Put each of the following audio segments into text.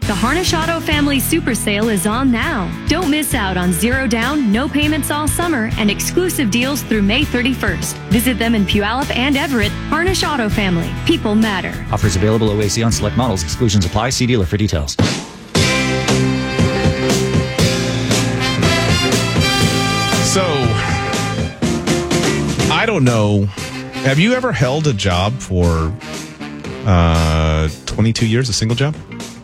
The Harnish Auto Family Super Sale is on now. Don't miss out on 0 down, no payments all summer, and exclusive deals through May 31st. Visit them in Puyallup and Everett. Harnish Auto Family. People matter. Offers available OAC on select models. Exclusions apply. See dealer for details. So, I don't know. Have you ever held a job for 22 years, a single job?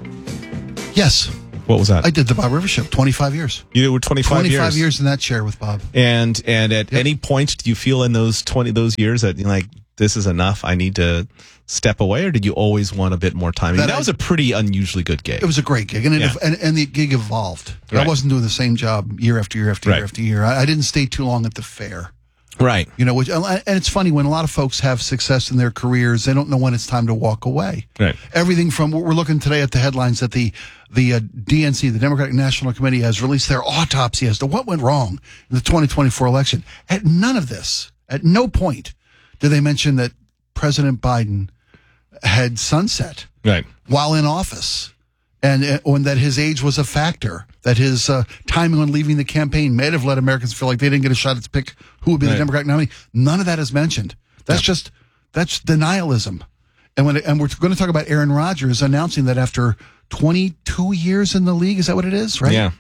Yes. What was that? I did the Bob Rivers Show, 25 years. You were 25 years? 25 years in that chair with Bob. And at any point, do you feel in those years that, like, this is enough, I need to step away, or did you always want a bit more time? I mean, that was a pretty unusually good gig. It was a great gig, and the gig evolved. Right. I wasn't doing the same job year after year after year after year. I didn't stay too long at the fair. Right. And it's funny, when a lot of folks have success in their careers, they don't know when it's time to walk away. Right. Everything from, we're looking today at the headlines that the DNC, the Democratic National Committee, has released their autopsy as to what went wrong in the 2024 election. At none of this, at no point did they mention that President Biden had sunset while in office, and that his age was a factor, that his timing on leaving the campaign may have led Americans to feel like they didn't get a shot to pick who would be the Democratic nominee. None of that is mentioned. That's that's denialism. And we're going to talk about Aaron Rodgers announcing that after 22 years in the league, is that what it is? Right? Yeah.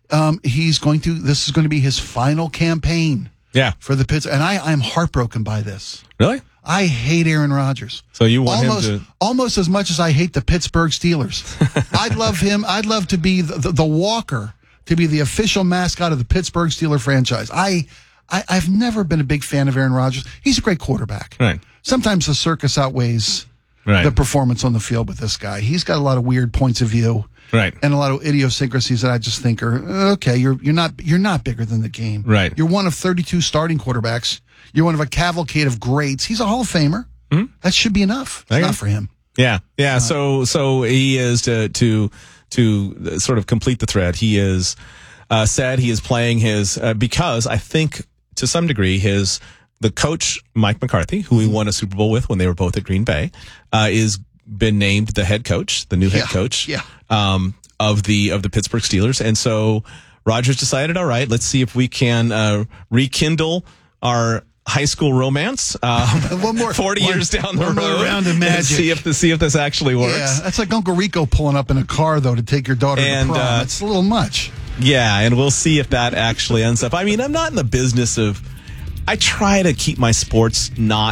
This is going to be his final campaign. Yeah. For the Pitts, and I'm heartbroken by this. Really? I hate Aaron Rodgers. So you want him to... Almost as much as I hate the Pittsburgh Steelers. I'd love him. I'd love to be the walker, to be the official mascot of the Pittsburgh Steelers franchise. I've never been a big fan of Aaron Rodgers. He's a great quarterback. Right. Sometimes the circus outweighs the performance on the field with this guy. He's got a lot of weird points of view. Right. And a lot of idiosyncrasies that I just think are, okay, you're not bigger than the game. Right. You're one of 32 starting quarterbacks. You're one of a cavalcade of greats. He's a Hall of Famer. Mm-hmm. That should be enough. It's not for him. Yeah. Yeah. So he is to sort of complete the thread. He is said he is playing his because I think to some degree the coach Mike McCarthy, who he won a Super Bowl with when they were both at Green Bay, is been named the head coach, the new head coach of the Pittsburgh Steelers. And so Rodgers decided, all right, let's see if we can rekindle our high school romance 40 years down the road. Round of magic. See if this actually works. Yeah, that's like Uncle Rico pulling up in a car, though, to take your daughter to prom. It's a little much. Yeah, and we'll see if that actually ends up. I mean, I'm not in the business of... I try to keep my sports I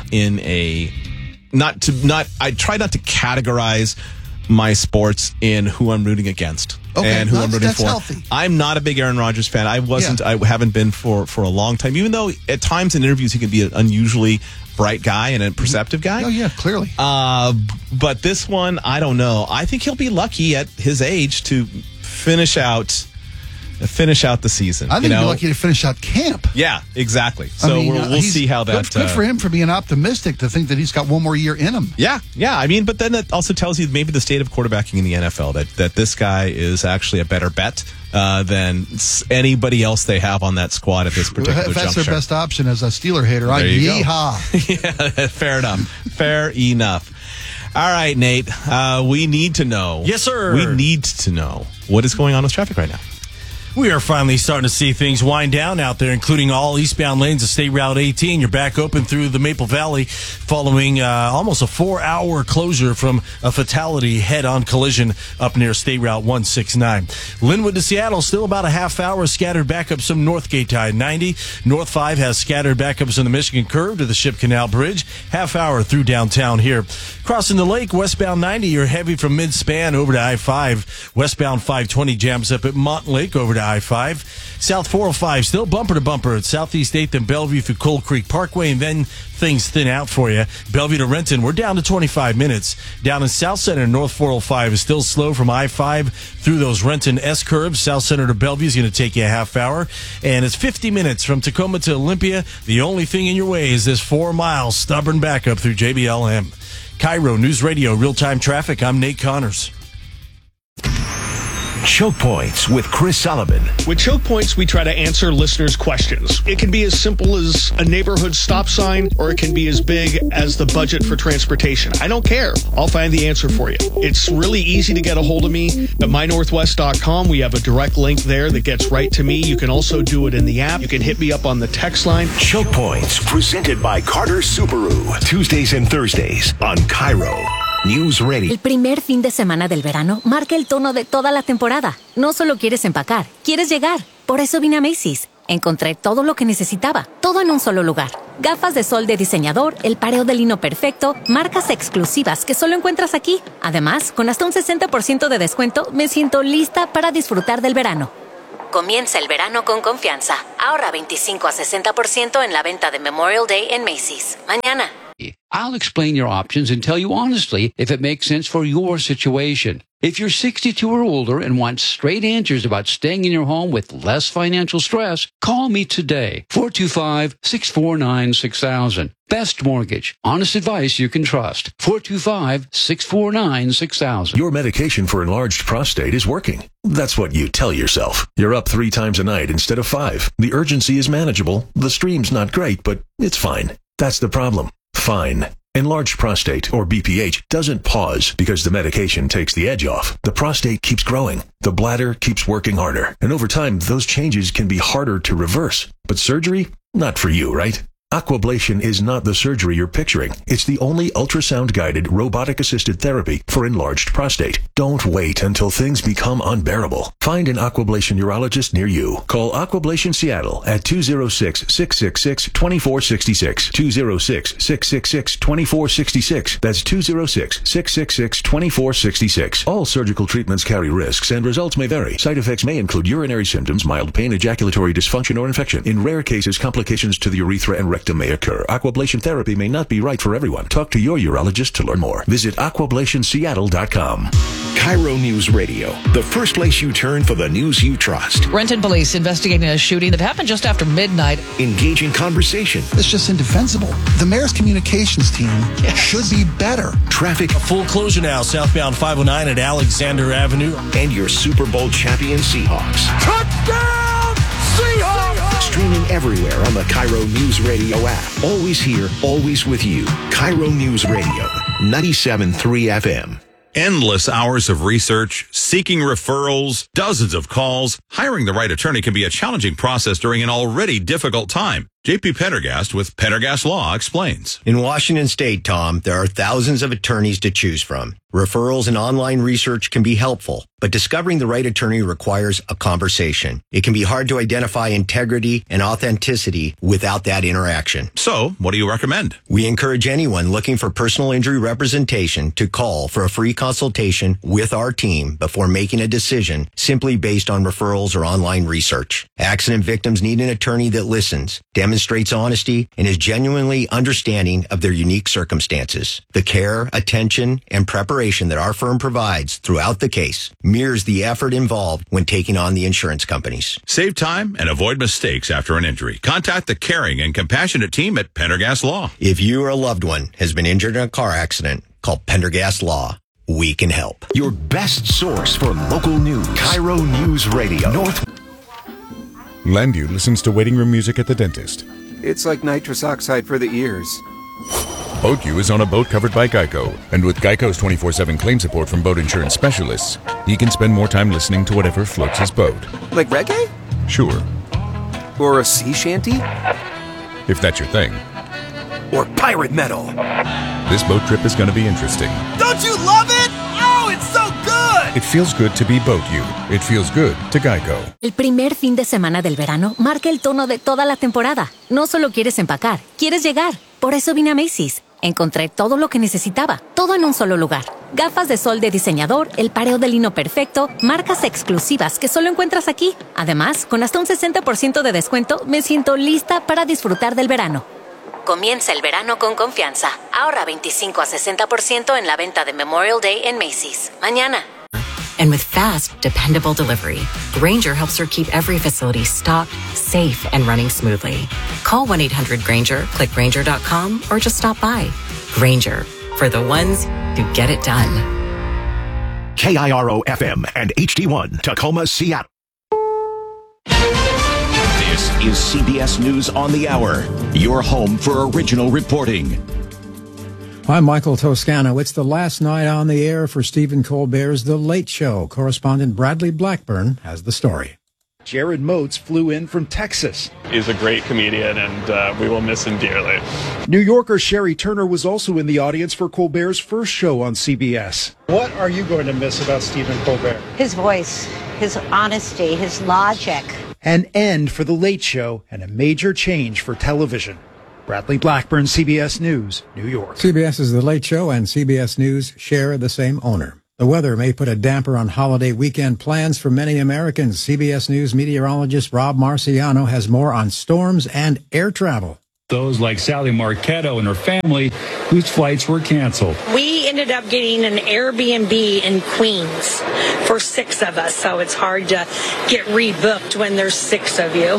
try not to categorize my sports in who I'm rooting against and who I'm rooting for. Healthy. I'm not a big Aaron Rodgers fan. I haven't been for a long time, even though at times in interviews he can be an unusually bright guy and a perceptive guy. Oh, yeah, clearly. But this one, I don't know. I think he'll be lucky at his age to finish out the season. I think he'd be lucky to finish out camp. Yeah, exactly. So we'll see how that... Good for him for being optimistic to think that he's got one more year in him. Yeah. I mean, but then that also tells you maybe the state of quarterbacking in the NFL, that this guy is actually a better bet than anybody else they have on that squad at this particular juncture. If that's their best option as a Steeler hater, yeehaw. Yeah, fair enough. Fair enough. All right, Nate, we need to know. Yes, sir. We need to know what is going on with traffic right now. We are finally starting to see things wind down out there, including all eastbound lanes of State Route 18. You're back open through the Maple Valley following almost a 4-hour closure from a fatality head-on collision up near State Route 169. Linwood to Seattle, still about a half hour. Scattered backups from Northgate to I-90. North 5 has scattered backups on the Michigan Curve to the Ship Canal Bridge. Half hour through downtown here. Crossing the lake, westbound 90, you're heavy from Mid-Span over to I-5. Westbound 520 jams up at Montlake over to I-5. South 405 still bumper to bumper at Southeast 8th and Bellevue through Cold Creek Parkway, and then things thin out for you. Bellevue to Renton, we're down to 25 minutes. Down in South Center, North 405 is still slow from I-5 through those Renton S-curves. South Center to Bellevue is going to take you a half hour, and it's 50 minutes from Tacoma to Olympia. The only thing in your way is this 4-mile stubborn backup through JBLM. Cairo News Radio, real-time traffic. I'm Nate Connors. Choke Points with Chris Sullivan. With Choke Points, we try to answer listeners' questions. It can be as simple as a neighborhood stop sign, or it can be as big as the budget for transportation. I don't care. I'll find the answer for you. It's really easy to get a hold of me at mynorthwest.com. We have a direct link there that gets right to me. You can also do it in the app. You can hit me up on the text line. Choke Points, presented by Carter Subaru. Tuesdays and Thursdays on Cairo News Radio. El primer fin de semana del verano marca el tono de toda la temporada. No solo quieres empacar, quieres llegar. Por eso vine a Macy's. Encontré todo lo que necesitaba, todo en un solo lugar. Gafas de sol de diseñador, el pareo de lino perfecto, marcas exclusivas que solo encuentras aquí. Además, con hasta un 60% de descuento, me siento lista para disfrutar del verano. Comienza el verano con confianza. Ahorra 25 a 60% en la venta de Memorial Day en Macy's. Mañana. I'll explain your options and tell you honestly if it makes sense for your situation. If you're 62 or older and want straight answers about staying in your home with less financial stress, call me today. 425-649-6000. Best Mortgage. Honest advice you can trust. 425-649-6000. Your medication for enlarged prostate is working. That's what you tell yourself. You're up 3 times a night instead of 5. The urgency is manageable. The stream's not great, but it's fine. That's the problem. Fine. Enlarged prostate, or BPH, doesn't pause because the medication takes the edge off. The prostate keeps growing. The bladder keeps working harder. And over time, those changes can be harder to reverse. But surgery? Not for you, right? Aquablation is not the surgery you're picturing. It's the only ultrasound-guided, robotic-assisted therapy for enlarged prostate. Don't wait until things become unbearable. Find an Aquablation urologist near you. Call Aquablation Seattle at 206-666-2466. 206-666-2466. That's 206-666-2466. All surgical treatments carry risks and results may vary. Side effects may include urinary symptoms, mild pain, ejaculatory dysfunction, or infection. In rare cases, complications to the urethra and rectum may occur. Aquablation therapy may not be right for everyone. Talk to your urologist to learn more. Visit aquablationseattle.com. Cairo News Radio, the first place you turn for the news you trust. Renton police investigating a shooting that happened just after midnight. Engaging conversation. It's just indefensible. The mayor's communications team should be better. Traffic. A full closure now, southbound 509 at Alexander Avenue. And your Super Bowl champion Seahawks. Touchdown, Seahawks! Streaming everywhere on the Cairo News Radio app. Always here, always with you. Cairo News Radio, 97.3 FM. Endless hours of research, seeking referrals, dozens of calls. Hiring the right attorney can be a challenging process during an already difficult time. J.P. Pendergast with Pendergast Law explains. In Washington State, Tom, there are thousands of attorneys to choose from. Referrals and online research can be helpful, but discovering the right attorney requires a conversation. It can be hard to identify integrity and authenticity without that interaction. So, what do you recommend? We encourage anyone looking for personal injury representation to call for a free consultation with our team before making a decision simply based on referrals or online research. Accident victims need an attorney that listens, demonstrates honesty, and is genuinely understanding of their unique circumstances. The care, attention, and preparation that our firm provides throughout the case mirrors the effort involved when taking on the insurance companies. Save time and avoid mistakes after an injury. Contact the caring and compassionate team at Pendergast Law. If you or a loved one has been injured in a car accident, call Pendergast Law. We can help. Your best source for local news. Cairo News Radio. Landview listens to waiting room music at the dentist. It's like nitrous oxide for the ears. BoatU is on a boat covered by Geico, and with Geico's 24/7 claim support from boat insurance specialists, he can spend more time listening to whatever floats his boat. Like reggae? Sure. Or a sea shanty? If that's your thing. Or pirate metal. This boat trip is going to be interesting. Don't you love it? Oh, it's so good! It feels good to be BoatU. It feels good to Geico. El primer fin de semana del verano marca el tono de toda la temporada. No solo quieres empacar, quieres llegar. Por eso vine a Macy's. Encontré todo lo que necesitaba, todo en un solo lugar. Gafas de sol de diseñador, el pareo de lino perfecto, marcas exclusivas que solo encuentras aquí. Además, con hasta un 60% de descuento, me siento lista para disfrutar del verano. Comienza el verano con confianza. Ahorra 25 a 60% en la venta de Memorial Day en Macy's. Mañana. And with fast, dependable delivery, Grainger helps her keep every facility stocked, safe, and running smoothly. Call 1-800-GRAINGER, click Grainger.com, or just stop by. Grainger, for the ones who get it done. KIRO-FM and HD1, Tacoma, Seattle. This is CBS News on the Hour, your home for original reporting. I'm Michael Toscano. It's the last night on the air for Stephen Colbert's The Late Show. Correspondent Bradley Blackburn has the story. Jared Moats flew in from Texas. He's a great comedian, and we will miss him dearly. New Yorker Sherry Turner was also in the audience for Colbert's first show on CBS. What are you going to miss about Stephen Colbert? His voice, his honesty, his logic. An end for The Late Show and a major change for television. Bradley Blackburn, CBS News, New York. CBS's The Late Show and CBS News share the same owner. The weather may put a damper on holiday weekend plans for many Americans. CBS News meteorologist Rob Marciano has more on storms and air travel. Those like Sally Marchetto and her family whose flights were canceled. We ended up getting an Airbnb in Queens for 6 of us, so it's hard to get rebooked when there's 6 of you.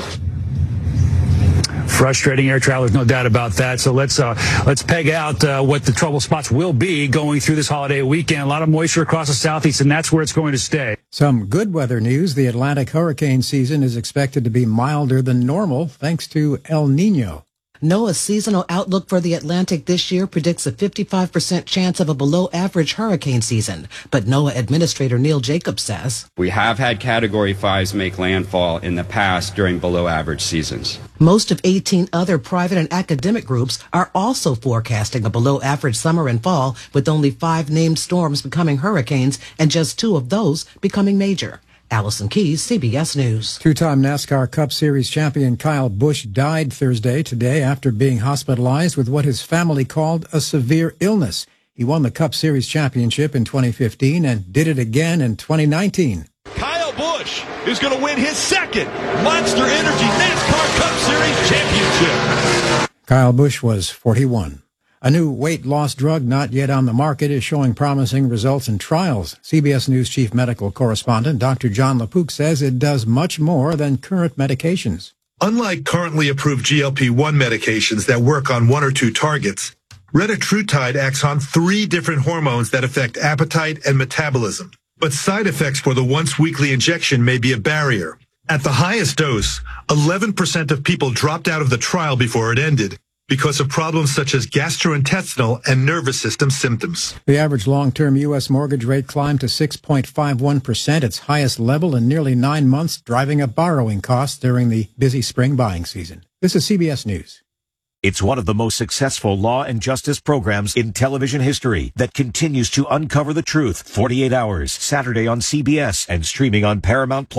Frustrating air travelers, no doubt about that. So let's peg out what the trouble spots will be going through this holiday weekend. A lot of moisture across the southeast, and that's where it's going to stay. Some good weather news. The Atlantic hurricane season is expected to be milder than normal thanks to El Nino. NOAA's seasonal outlook for the Atlantic this year predicts a 55% chance of a below-average hurricane season. But NOAA Administrator Neil Jacobs says, we have had Category 5s make landfall in the past during below-average seasons. Most of 18 other private and academic groups are also forecasting a below-average summer and fall, with only 5 named storms becoming hurricanes and just 2 of those becoming major. Allison Keyes, CBS News. Two-time NASCAR Cup Series champion Kyle Busch died Thursday today after being hospitalized with what his family called a severe illness. He won the Cup Series championship in 2015 and did it again in 2019. Kyle Busch is going to win his second Monster Energy NASCAR Cup Series championship. Kyle Busch was 41. A new weight loss drug not yet on the market is showing promising results in trials. CBS News chief medical correspondent Dr. John LaPook says it does much more than current medications. Unlike currently approved GLP-1 medications that work on 1 or 2 targets, retatrutide acts on 3 different hormones that affect appetite and metabolism. But side effects for the once-weekly injection may be a barrier. At the highest dose, 11% of people dropped out of the trial before it ended, because of problems such as gastrointestinal and nervous system symptoms. The average long-term U.S. mortgage rate climbed to 6.51%, its highest level in nearly 9 months, driving up borrowing costs during the busy spring buying season. This is CBS News. It's one of the most successful law and justice programs in television history that continues to uncover the truth. 48 Hours, Saturday on CBS and streaming on Paramount+.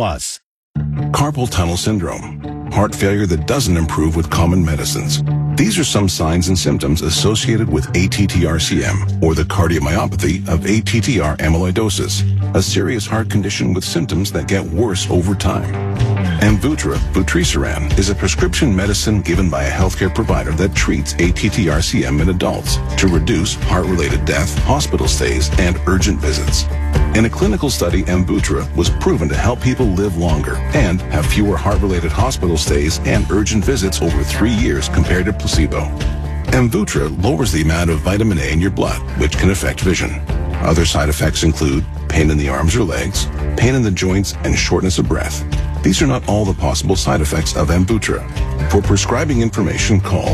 Carpal tunnel syndrome, heart failure that doesn't improve with common medicines. These are some signs and symptoms associated with ATTR-CM, or the cardiomyopathy of ATTR amyloidosis, a serious heart condition with symptoms that get worse over time. Amvuttra, vutrisiran, is a prescription medicine given by a healthcare provider that treats ATTR-CM in adults to reduce heart-related death, hospital stays, and urgent visits. In a clinical study, Amvuttra was proven to help people live longer and have fewer heart-related hospital stays and urgent visits over 3 years compared to placebo. Amvuttra lowers the amount of vitamin A in your blood, which can affect vision. Other side effects include pain in the arms or legs, pain in the joints, and shortness of breath. These are not all the possible side effects of Amvuttra. For prescribing information, call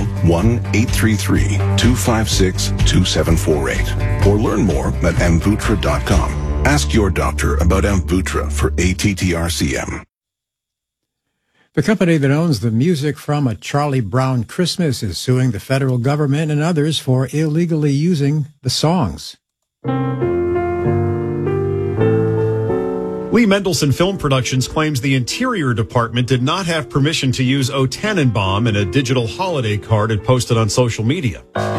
1-833-256-2748 or learn more at amvuttra.com. Ask your doctor about Amvuttra for ATTR-CM. The company that owns the music from A Charlie Brown Christmas is suing the federal government and others for illegally using the songs. Lee Mendelsohn Film Productions claims the Interior Department did not have permission to use O Tannenbaum in a digital holiday card it posted on social media.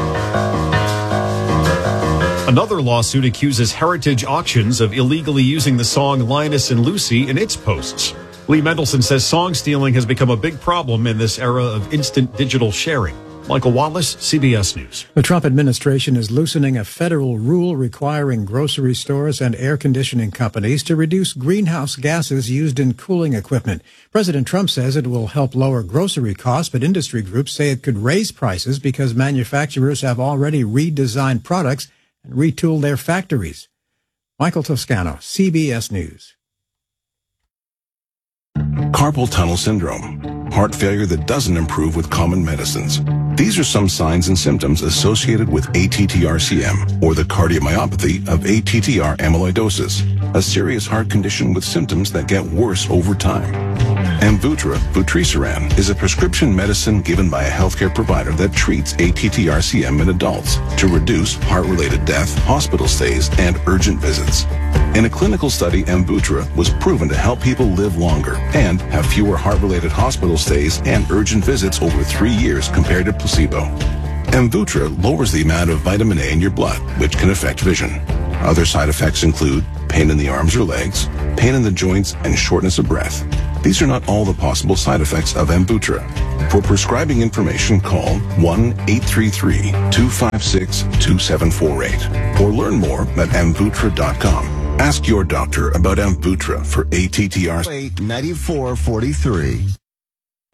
Another lawsuit accuses Heritage Auctions of illegally using the song Linus and Lucy in its posts. Lee Mendelsohn says song stealing has become a big problem in this era of instant digital sharing. Michael Wallace, CBS News. The Trump administration is loosening a federal rule requiring grocery stores and air conditioning companies to reduce greenhouse gases used in cooling equipment. President Trump says it will help lower grocery costs, but industry groups say it could raise prices because manufacturers have already redesigned products and retooled their factories. Michael Toscano, CBS News. Carpal tunnel syndrome, heart failure that doesn't improve with common medicines. These are some signs and symptoms associated with ATTR-CM, or the cardiomyopathy of ATTR amyloidosis, a serious heart condition with symptoms that get worse over time. Amvuttra, vutrisiran, is a prescription medicine given by a healthcare provider that treats ATTR-CM in adults to reduce heart-related death, hospital stays, and urgent visits. In a clinical study, Amvuttra was proven to help people live longer and have fewer heart-related hospital stays and urgent visits over 3 years compared to placebo. Amvuttra lowers the amount of vitamin A in your blood, which can affect vision. Other side effects include pain in the arms or legs, pain in the joints, and shortness of breath. These are not all the possible side effects of Amvuttra. For prescribing information, call 1-833-256-2748 or learn more at amvuttra.com. Ask your doctor about Amvuttra for ATTR. 9443.